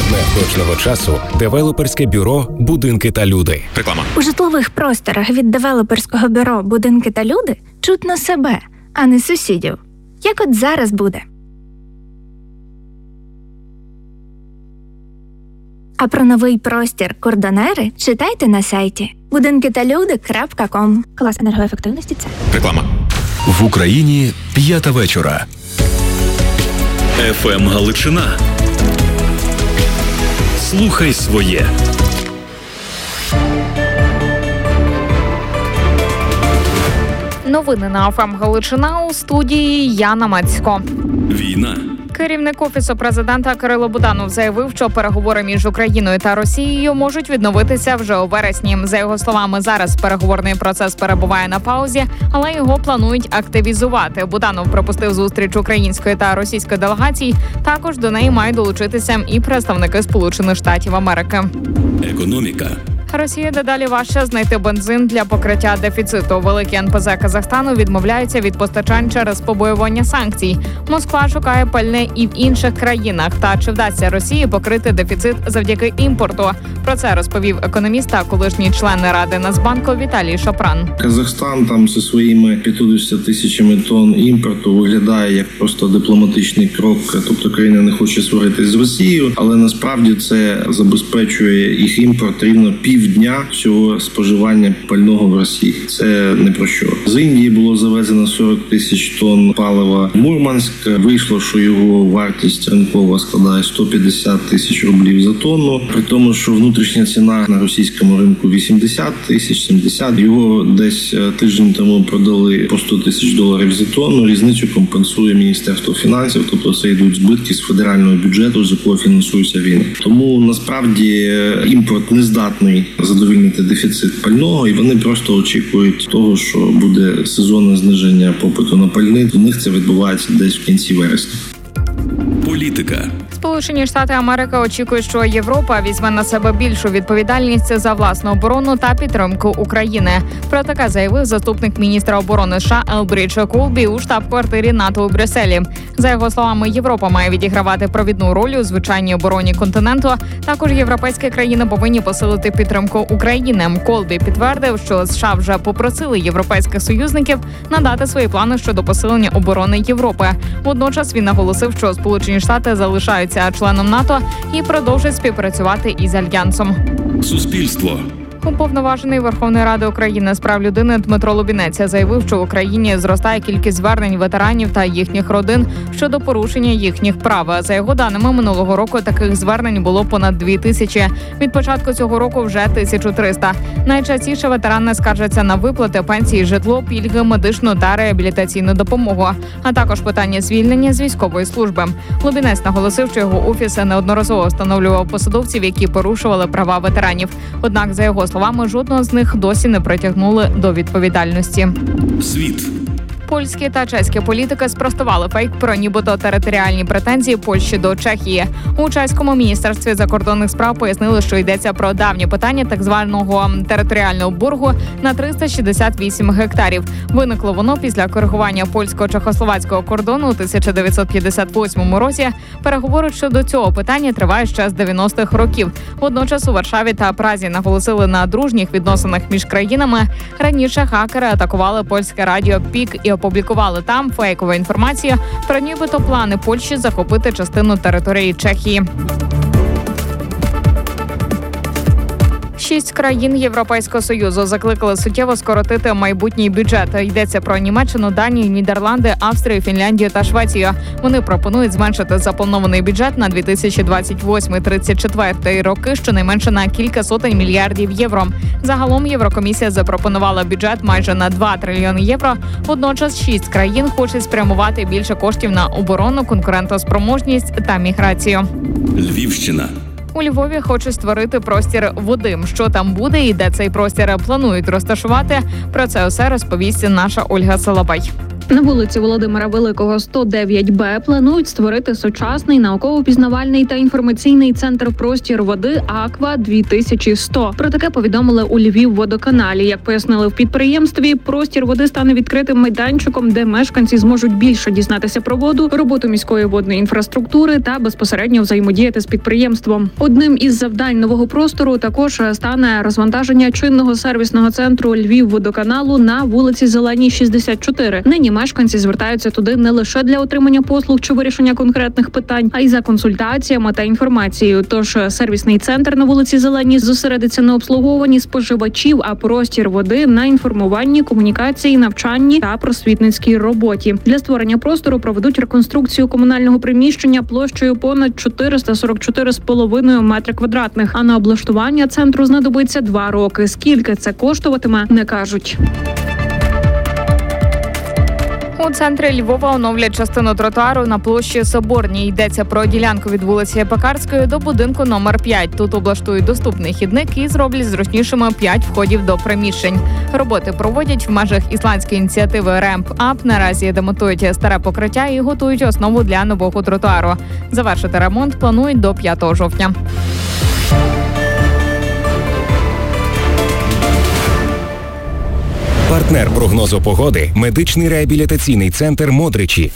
Партнер точного часу – девелоперське бюро «Будинки та люди». Реклама. У житлових просторах від девелоперського бюро «Будинки та люди» чутно себе, а не сусідів. Як от зараз буде. А про новий простір «Кордонери» читайте на сайті budinkitalude.com. Клас енергоефективності – це. Реклама. В Україні 5 вечора. ФМ Галичина. Слухай своє. Новини на ФМ Галичина, у студії Яна Мацько. Війна. Керівник Офісу президента Кирило Буданов заявив, що переговори між Україною та Росією можуть відновитися вже у вересні. За його словами, зараз переговорний процес перебуває на паузі, але його планують активізувати. Буданов пропустив зустріч української та російської делегацій. Також до неї мають долучитися і представники Сполучених Штатів Америки. Економіка. Росії дедалі важче знайти бензин для покриття дефіциту. Великі НПЗ Казахстану відмовляються від постачань через побоювання санкцій. Москва шукає пальне і в інших країнах. Та чи вдасться Росії покрити дефіцит завдяки імпорту? Про це розповів економіст та колишній член Ради Нацбанку Віталій Шапран. Казахстан там зі своїми 50 тисячами тонн імпорту виглядає як просто дипломатичний крок. Тобто країна не хоче сваритись з Росією, але насправді це забезпечує їх імпорт рівно півдня всього споживання пального в Росії. Це не про що. З Індії було завезено 40 тисяч тонн палива в Мурманськ. Вийшло, що його вартість ринкова складає 150 тисяч рублів за тонну. При тому, що внутрішня ціна на російському ринку 80 тисяч, 70. Його десь тиждень тому продали по 100 тисяч доларів за тонну. Різницю компенсує Міністерство фінансів. Тобто це йдуть збитки з федерального бюджету, з якого фінансується війна. Тому насправді імпорт не здатний задовольнити дефіцит пального, і вони просто очікують того, що буде сезонне зниження попиту на пальне. У них це відбувається десь в кінці вересня. Політика. Сполучені Штати Америки очікують, що Європа візьме на себе більшу відповідальність за власну оборону та підтримку України. Про таке заявив заступник міністра оборони США Елбрідж Колбі у штаб-квартирі НАТО у Брюсселі. За його словами, Європа має відігравати провідну роль у звичайній обороні континенту. Також європейські країни повинні посилити підтримку України. Колбі підтвердив, що США вже попросили європейських союзників надати свої плани щодо посилення оборони Європи. Водночас він наголосив, що Сполучені Штати залишаються членом НАТО і продовжують співпрацювати із Альянсом. Суспільство. Уповноважений Верховної Ради України з прав людини Дмитро Лубінець заявив, що в Україні зростає кількість звернень ветеранів та їхніх родин щодо порушення їхніх прав. За його даними, минулого року таких звернень було понад 2000. Від початку цього року вже 1300. Найчастіше ветерани скаржаться на виплати, пенсії, житло, пільги, медичну та реабілітаційну допомогу, а також питання звільнення з військової служби. Лубінець наголосив, що його офіс неодноразово встановлював посадовців, які порушували права ветеранів. Однак, за його словами, жодного з них досі не притягнули до відповідальності. Світ. Польські та чеські політики спростували фейк про нібито територіальні претензії Польщі до Чехії. У чеському міністерстві закордонних справ пояснили, що йдеться про давнє питання так званого територіального боргу на 368 гектарів. Виникло воно після коригування польсько-чехословацького кордону у 1958 році. Переговори щодо цього питання тривають ще з 90-х років. Водночас у Варшаві та Празі наголосили на дружніх відносинах між країнами. Раніше хакери атакували польське радіо «Пік» і опублікували там фейкову інформацію про нібито плани Польщі захопити частину території Чехії. 6 країн Європейського Союзу закликали суттєво скоротити майбутній бюджет. Йдеться про Німеччину, Данію, Нідерланди, Австрію, Фінляндію та Швецію. Вони пропонують зменшити запланований бюджет на 2028-34 роки щонайменше на кілька сотень мільярдів євро. Загалом Єврокомісія запропонувала бюджет майже на 2 трильйони євро. Водночас 6 країн хочуть спрямувати більше коштів на оборону, конкурентоспроможність та міграцію. Львівщина. У Львові хочуть створити простір води. Що там буде і де цей простір планують розташувати? Про це усе розповість наша Ольга Солобай. На вулиці Володимира Великого, 109Б планують створити сучасний науково-пізнавальний та інформаційний центр «Простір води Аква 2100». Про таке повідомили у Львівводоканалі. Як пояснили в підприємстві, «Простір води» стане відкритим майданчиком, де мешканці зможуть більше дізнатися про воду, роботу міської водної інфраструктури та безпосередньо взаємодіяти з підприємством. Одним із завдань нового простору також стане розвантаження чинного сервісного центру Львівводоканалу на вулиці Зеленій, 64. Нині мешканці звертаються туди не лише для отримання послуг чи вирішення конкретних питань, а й за консультаціями та інформацією. Тож сервісний центр на вулиці Зеленій зосередиться на обслуговуванні споживачів, а простір води на інформуванні, комунікації, навчанні та просвітницькій роботі. Для створення простору проведуть реконструкцію комунального приміщення площею понад 444,5 метри квадратних, а на облаштування центру знадобиться 2 роки. Скільки це коштуватиме, не кажуть. У центрі Львова оновлять частину тротуару на площі Соборній. Йдеться про ділянку від вулиці Пекарської до будинку номер 5. Тут облаштують доступний хідник і зроблять зручнішими 5 входів до приміщень. Роботи проводять в межах ісландської ініціативи Ramp Up. Наразі демонтують старе покриття і готують основу для нового тротуару. Завершити ремонт планують до 5 жовтня. Партнер прогнозу погоди – медичний реабілітаційний центр «Модричі».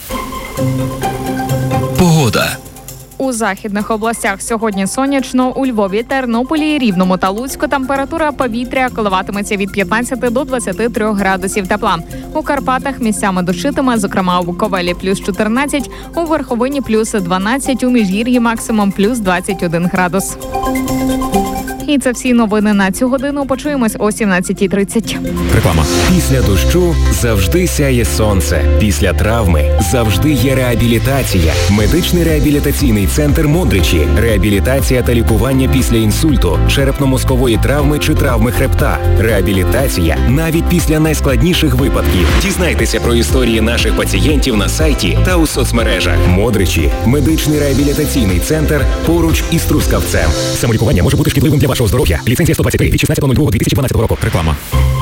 Погода. У західних областях сьогодні сонячно, у Львові, Тернополі, Рівному та Луцьку температура повітря коливатиметься від 15 до 23 градусів тепла. У Карпатах місцями дощитиме, зокрема у Буковелі плюс 14, у Верховині плюс 12, у Міжгір'ї максимум плюс 21 градус. І це всі новини на цю годину. Почуємось о 17:30. Реклама. Після дощу завжди сяє сонце. Після травми завжди є реабілітація. Медичний реабілітаційний центр «Модричі». Реабілітація та лікування після інсульту, черепно-мозкової травми чи травми хребта. Реабілітація навіть після найскладніших випадків. Дізнайтеся про історії наших пацієнтів на сайті та у соцмережах. «Модричі» – медичний реабілітаційний центр поруч із Трускавцем. Самолікування може бути шкідливим для вашого здоров'я. Ліцензія 123 від 16.02.2012 року. Реклама.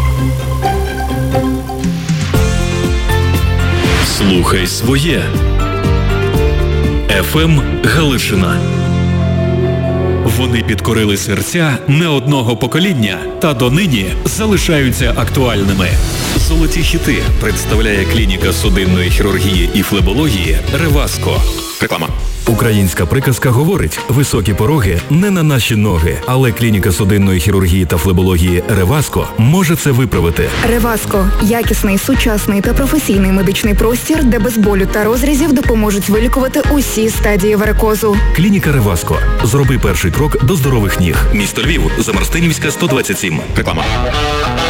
Слухай своє. ФМ Галичина. Вони підкорили серця не одного покоління та донині залишаються актуальними. Золоті хіти представляє клініка судинної хірургії і флебології «Реваско». Реклама. Українська приказка говорить: високі пороги не на наші ноги, але клініка судинної хірургії та флебології «Реваско» може це виправити. «Реваско» – якісний, сучасний та професійний медичний простір, де без болю та розрізів допоможуть вилікувати усі стадії варикозу. Клініка «Реваско». Зроби перший крок до здорових ніг. Місто Львів, Замарстинівська, 127. Реклама.